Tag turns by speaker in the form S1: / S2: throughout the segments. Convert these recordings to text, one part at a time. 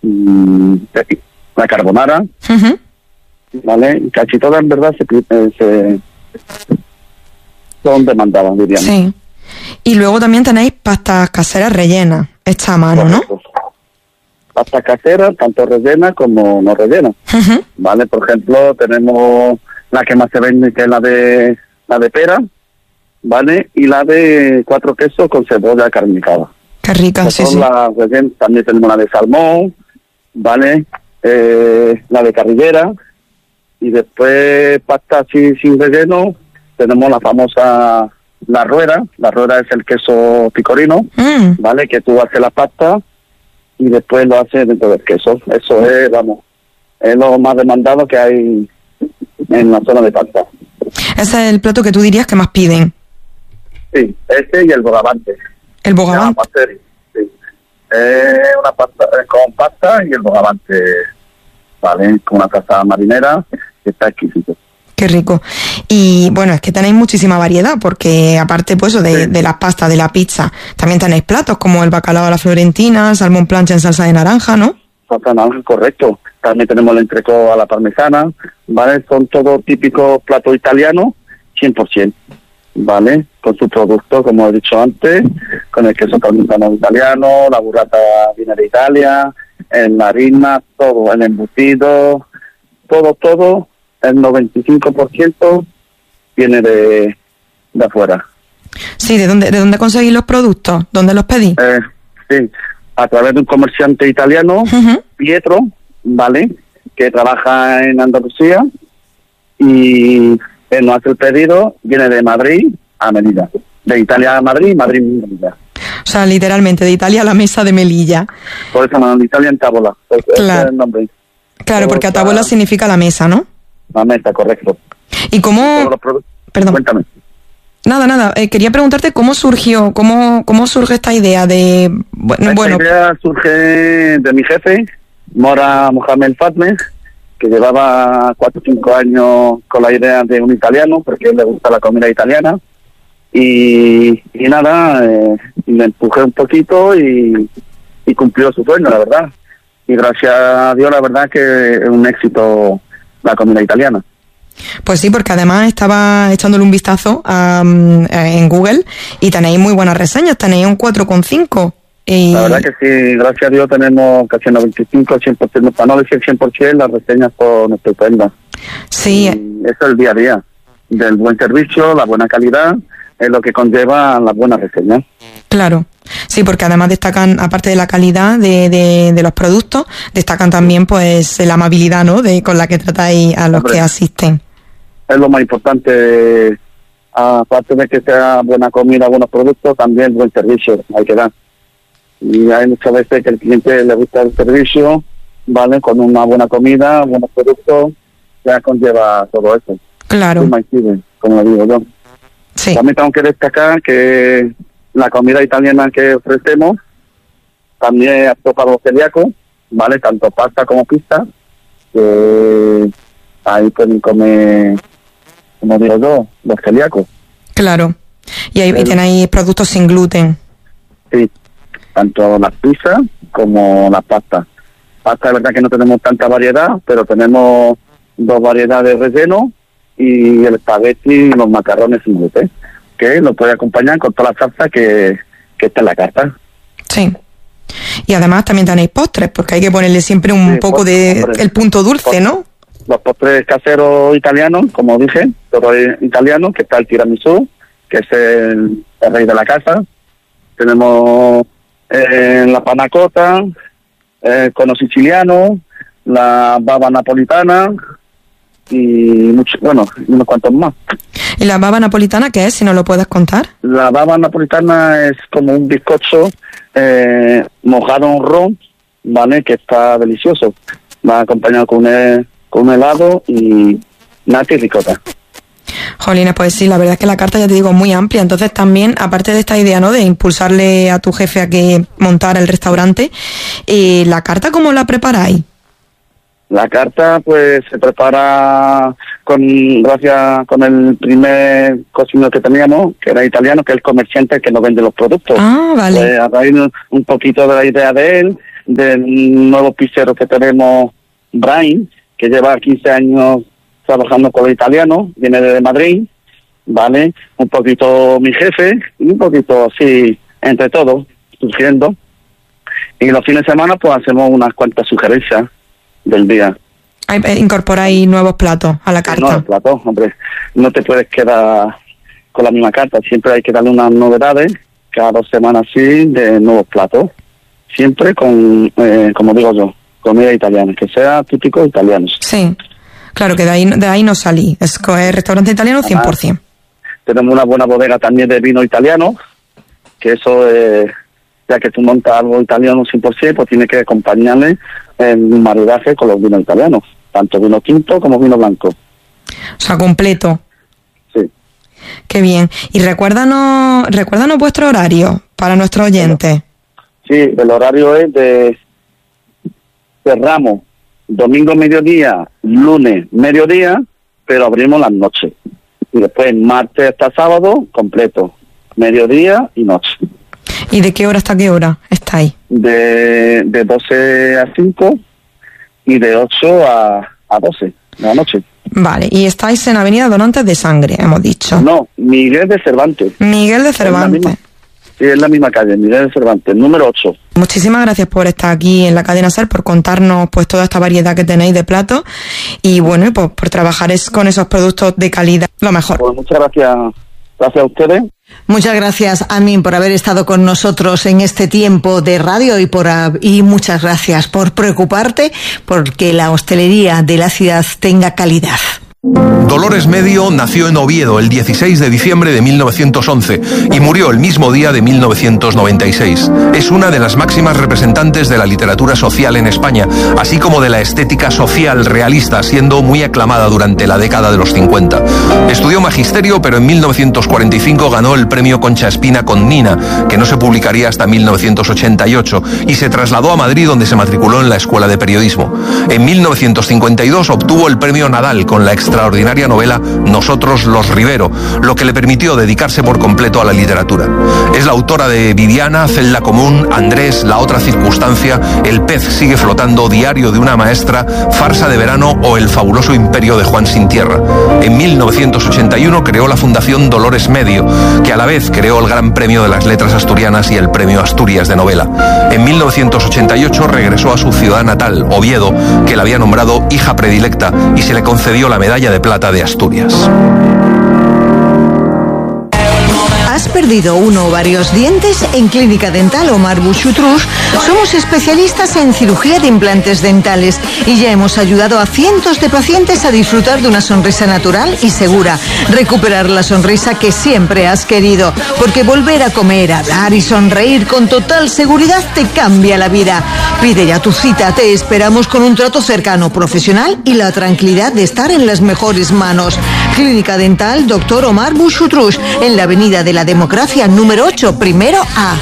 S1: la carbonara, ¿vale? Y casi todas en verdad se son demandadas, diríamos.
S2: Sí. Y luego también tenéis pastas caseras rellenas, hecha a mano,
S1: Correcto. ¿No? Pastas caseras, tanto rellenas como no rellenas. ¿Vale? Por ejemplo, tenemos la que más se vende, que es la de pera, ¿vale? Y la de 4 quesos con cebolla carnicada.
S2: Qué rica, sí, sí.
S1: También tenemos la de salmón, ¿vale? La de carrillera. Y después, pasta así sin relleno, tenemos la famosa la rueda. La rueda es el queso picorino, ¿vale? Que tú haces la pasta y después lo haces dentro del queso. Eso es, vamos, es lo más demandado que hay en la zona de pasta.
S2: Ese es el plato que tú dirías que más piden.
S1: Sí, ese y el bogavante.
S2: ¿El bogavante?
S1: Sí. Una pasta con pasta y el bogavante, ¿vale? Con una salsa marinera que está exquisito.
S2: Qué rico. Y bueno, es que tenéis muchísima variedad, porque aparte pues de las pastas, de la pizza, también tenéis platos como el bacalao a la florentina, salmón plancha en salsa de naranja, ¿no?
S1: Salsa de naranja, correcto. También tenemos el entrecot a la parmesana, ¿vale? Son todos típicos platos italianos, 100%, ¿vale? Con su producto, como he dicho antes, con el queso parmesano italiano, la burrata viene de Italia, el harina, todo, el embutido, todo, el 95% viene de afuera.
S2: Sí, ¿de dónde conseguís los productos? ¿Dónde los pedís?
S1: Sí, a través de un comerciante italiano, Pietro, ¿vale? Que trabaja en Andalucía y él nos hace el pedido, viene de Madrid a Melilla. De Italia a Madrid, Madrid a Melilla.
S2: O sea, literalmente, de Italia a la mesa de Melilla.
S1: Por eso de Italia en Tábola.
S2: Claro.
S1: Ese es el nombre.
S2: Claro, porque Tábola significa la mesa, ¿no?
S1: La mesa, correcto.
S2: ¿Y cómo...? Perdón.
S1: Cuéntame.
S2: Nada. Quería preguntarte cómo surgió, cómo surge esta idea de...
S1: Esta idea surge de mi jefe, Mora Mohamed Fatme, que llevaba 4 o 5 años con la idea de un italiano, porque a él le gusta la comida italiana. Y nada, le empujé un poquito y cumplió su sueño, la verdad. Y gracias a Dios, la verdad que es un éxito la comida italiana.
S2: Pues sí, porque además estaba echándole un vistazo en Google y tenéis muy buenas reseñas, tenéis un 4,5.
S1: La verdad que sí, gracias a Dios tenemos casi 95, 100%, para no decir 100%, las reseñas son estupendas.
S2: Sí.
S1: Y eso es el día a día, del buen servicio, la buena calidad, es lo que conlleva las buenas reseñas.
S2: Claro, sí, porque además destacan, aparte de la calidad de los productos, destacan también pues la amabilidad, ¿no?, con la que tratáis a los que asisten.
S1: Es lo más importante, aparte de que sea buena comida, buenos productos, también buen servicio hay que dar. Y hay muchas veces que al cliente le gusta el servicio, ¿vale? Con una buena comida, buenos productos, ya conlleva todo eso.
S2: Claro.
S1: Como digo yo.
S2: Sí.
S1: También tengo que destacar que la comida italiana que ofrecemos también es apto para los celíacos, ¿vale? Tanto pasta como pizza, que ahí pueden comer, como digo yo, los celíacos.
S2: Claro. Y ahí tenéis productos sin gluten.
S1: Sí, tanto las pizzas como las pastas. Pasta es verdad que no tenemos tanta variedad, pero tenemos 2 variedades de relleno y el espagueti y los macarrones sin gluten, que lo puede acompañar con toda la salsa que está en la carta.
S2: Sí. Y además también tenéis postres, porque hay que ponerle siempre un poco el punto dulce, ¿no?
S1: Los postres caseros italianos, como dije, todo es italiano, que está el tiramisú, que es el rey de la casa. Tenemos la panna cotta, el cono siciliano, la baba napolitana y unos cuantos más.
S2: ¿Y la baba napolitana qué es, si no lo puedes contar?
S1: La baba napolitana es como un bizcocho mojado en ron, ¿vale? Que está delicioso. Va acompañado con un helado y nata y ricota.
S2: Jolines, pues sí, la verdad es que la carta, ya te digo, es muy amplia. Entonces también, aparte de esta idea, ¿no?, de impulsarle a tu jefe a que montara el restaurante, ¿la carta cómo la preparáis?
S1: La carta pues se prepara con el primer cocinero que teníamos, que era italiano, que es el comerciante que nos vende los productos.
S2: Ah, vale.
S1: Pues a raíz un poquito de la idea de él, del nuevo pizzero que tenemos, Brian, que lleva 15 años trabajando con el italiano, viene de Madrid, ¿vale? Un poquito mi jefe, y un poquito así, entre todos, surgiendo. Y los fines de semana pues hacemos unas cuantas sugerencias del día.
S2: Incorporáis nuevos platos a la carta.
S1: Nuevos platos, hombre, no te puedes quedar con la misma carta, siempre hay que darle unas novedades, cada 2 semanas sí, de nuevos platos, siempre con, como digo yo, comida italiana, que sea típico italiano.
S2: Sí, claro que de ahí no salí, es restaurante italiano 100%.
S1: Además, tenemos una buena bodega también de vino italiano, que eso ya que tú montas algo italiano 100%, pues tiene que acompañarle en un maridaje con los vinos italianos, tanto vino tinto como vino blanco.
S2: O sea, completo.
S1: Sí.
S2: Qué bien. Y recuérdanos vuestro horario para nuestros oyentes.
S1: Sí, el horario es cerramos domingo mediodía, lunes mediodía, pero abrimos las noches. Y después martes hasta sábado, completo, mediodía y noche.
S2: ¿Y de qué hora hasta qué hora estáis?
S1: De 12 a 5 y de 8 a 12 de la noche.
S2: Vale, y estáis en Avenida Donantes de Sangre, hemos dicho.
S1: No, Miguel de Cervantes.
S2: Miguel de Cervantes.
S1: Sí, es la misma calle, Miguel de Cervantes, número 8.
S2: Muchísimas gracias por estar aquí en la cadena SER, por contarnos pues toda esta variedad que tenéis de platos y bueno, pues por trabajar con esos productos de calidad, lo mejor.
S1: Pues muchas gracias. Gracias a ustedes.
S3: Muchas gracias, Amin, por haber estado con nosotros en este tiempo de radio y muchas gracias por preocuparte porque la hostelería de la ciudad tenga calidad.
S4: Dolores Medio nació en Oviedo el 16 de diciembre de 1911 y murió el mismo día de 1996. Es una de las máximas representantes de la literatura social en España, así como de la estética social realista, siendo muy aclamada durante la década de los 50. Estudió magisterio, pero en 1945 ganó el premio Concha Espina con Nina, que no se publicaría hasta 1988, y se trasladó a Madrid, donde se matriculó en la Escuela de Periodismo. En 1952 obtuvo el premio Nadal con la extraordinaria novela Nosotros los Rivero, lo que le permitió dedicarse por completo a la literatura. Es la autora de Viviana, Celda Común, Andrés, La otra circunstancia, El pez sigue flotando, Diario de una maestra, Farsa de verano o El fabuloso imperio de Juan sin tierra. En 1981 creó la Fundación Dolores Medio, que a la vez creó el Gran Premio de las Letras Asturianas y el Premio Asturias de Novela. En 1988 regresó a su ciudad natal, Oviedo, que la había nombrado hija predilecta, y se le concedió la Medalla de Plata de Asturias.
S3: ¿Has perdido uno o varios dientes? En Clínica Dental Omar Bouchoutrouche somos especialistas en cirugía de implantes dentales y ya hemos ayudado a cientos de pacientes a disfrutar de una sonrisa natural y segura, recuperar la sonrisa que siempre has querido, porque volver a comer, hablar y sonreír con total seguridad te cambia la vida. Pide ya tu cita, te esperamos con un trato cercano, profesional y la tranquilidad de estar en las mejores manos. Clínica Dental Dr. Omar Bouchoutrouche, en la Avenida de la Democracia número 8, primero A.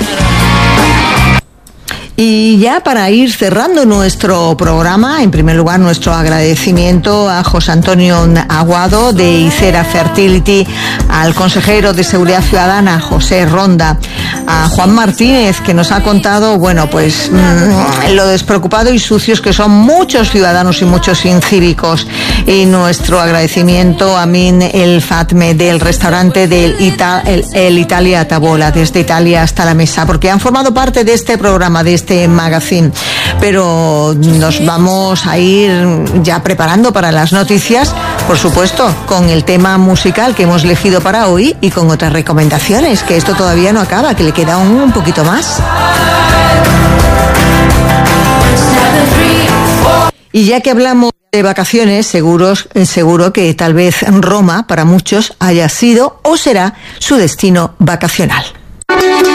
S3: Y ya para ir cerrando nuestro programa, en primer lugar nuestro agradecimiento a José Antonio Aguado de Icera Fertility, al consejero de Seguridad Ciudadana José Ronda, a Juan Martínez, que nos ha contado, bueno, pues lo despreocupado y sucios que son muchos ciudadanos y muchos incívicos, y nuestro agradecimiento a Min El Fatme del restaurante del el Italia Tabola, desde Italia hasta la mesa, porque han formado parte de este programa, de este magazine. Pero nos vamos a ir ya preparando para las noticias, por supuesto, con el tema musical que hemos elegido para hoy y con otras recomendaciones, que esto todavía no acaba, que le queda un poquito más. Y ya que hablamos de vacaciones, seguro que tal vez Roma para muchos haya sido o será su destino vacacional.